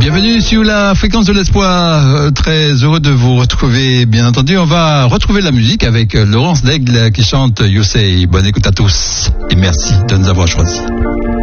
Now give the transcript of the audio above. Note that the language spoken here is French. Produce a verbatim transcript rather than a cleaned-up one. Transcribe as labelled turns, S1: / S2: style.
S1: Bienvenue sur la fréquence de l'espoir. Euh, très heureux de vous retrouver. Bien entendu, on va retrouver la musique avec Laurence Daigle qui chante You Say. Bonne écoute à tous et merci de nous avoir choisis.